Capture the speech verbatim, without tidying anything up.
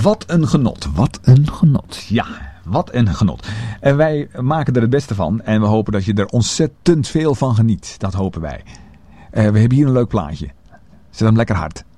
Wat een genot. Wat een genot. Ja, wat een genot. En wij maken er het beste van. En we hopen dat je er ontzettend veel van geniet. Dat hopen wij. Uh, we hebben hier een leuk plaatje. Zet hem lekker hard.